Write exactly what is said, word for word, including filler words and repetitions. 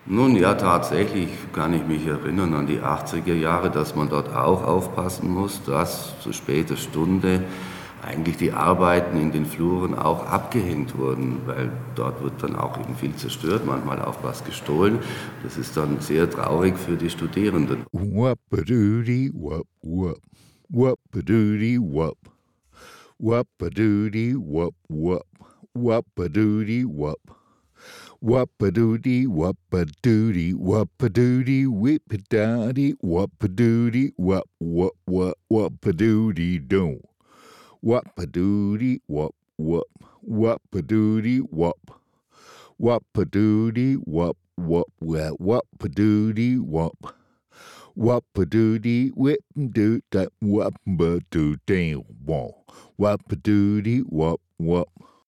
Nun ja, tatsächlich kann ich mich erinnern an die achtziger Jahre, dass man dort auch aufpassen muss, dass zu später Stunde eigentlich die Arbeiten in den Fluren auch abgehängt wurden, weil dort wird dann auch eben viel zerstört, manchmal auch was gestohlen. Das ist dann sehr traurig für die Studierenden. Whop-a-doody, whoop, whoop. Whoop-a-doody, whoop. Whoop-a-doody, whoop, whoop. Whoop-a-doody, whoop. Whoop-a-doody, whoop-a-doody, whoop-a-doody, whip-a-dowdy, whoop-a-doody, whoop, whoop, whoop, whoop-a-doody, do. Whoop-a-doody, whoop, whoop. Whoop-a-doody, whoop. Whoop-a-doody, whoop, whoop, whoop, whoop-a-doody, whoop. Whoop-a-doody, whip-a-doo, that whoop-a-doo, damn, whoop. Whoop-a-doody, whoop, whoop.